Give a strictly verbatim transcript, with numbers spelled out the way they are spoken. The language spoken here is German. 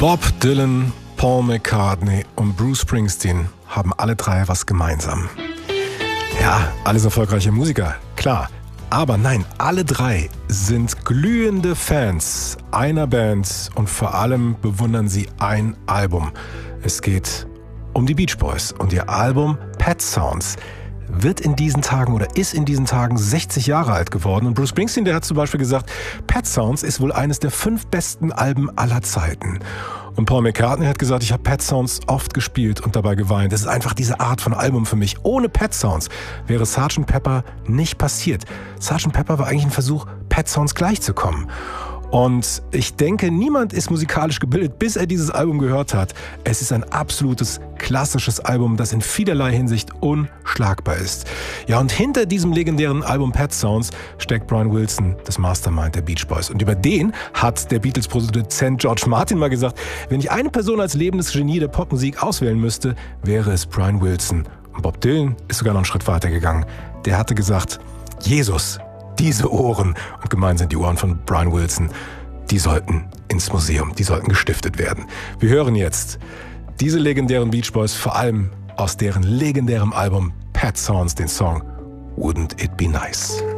Bob Dylan, Paul McCartney und Bruce Springsteen haben alle drei was gemeinsam. Ja, alles erfolgreiche Musiker, klar. Aber nein, alle drei sind glühende Fans einer Band und vor allem bewundern sie ein Album. Es geht um die Beach Boys und ihr Album Pet Sounds wird in diesen Tagen oder ist in diesen Tagen sechzig Jahre alt geworden. Und Bruce Springsteen, der hat zum Beispiel gesagt, Pet Sounds ist wohl eines der fünf besten Alben aller Zeiten. Und Paul McCartney hat gesagt, ich habe Pet Sounds oft gespielt und dabei geweint. Das ist einfach diese Art von Album für mich. Ohne Pet Sounds wäre Sergeant Pepper nicht passiert. Sergeant Pepper war eigentlich ein Versuch, Pet Sounds gleichzukommen. Und ich denke, niemand ist musikalisch gebildet, bis er dieses Album gehört hat. Es ist ein absolutes, klassisches Album, das in vielerlei Hinsicht unschlagbar ist. Ja, und hinter diesem legendären Album Pet Sounds steckt Brian Wilson, das Mastermind der Beach Boys. Und über den hat der Beatles-Produzent George Martin mal gesagt, wenn ich eine Person als lebendes Genie der Popmusik auswählen müsste, wäre es Brian Wilson. Und Bob Dylan ist sogar noch einen Schritt weiter gegangen. Der hatte gesagt, Jesus, diese Ohren, und gemeint sind die Ohren von Brian Wilson, die sollten ins Museum, die sollten gestiftet werden. Wir hören jetzt diese legendären Beach Boys, vor allem aus deren legendärem Album Pet Sounds, den Song Wouldn't It Be Nice.